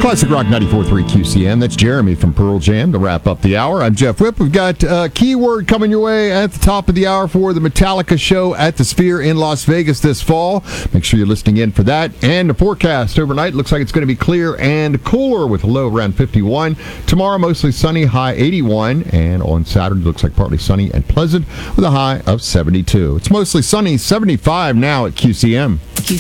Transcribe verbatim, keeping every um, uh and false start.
Classic Rock ninety-four point three Q C M. That's Jeremy from Pearl Jam to wrap up the hour. I'm Jeff Whip. We've got uh, Keyword coming your way at the top of the hour for the Metallica show at the Sphere in Las Vegas this fall. Make sure you're listening in for that. And the forecast overnight looks like it's going to be clear and cooler with a low around fifty-one. Tomorrow, mostly sunny, high eighty-one. And on Saturday, looks like partly sunny and pleasant with a high of seventy-two. It's mostly sunny, seventy-five now at Q C M.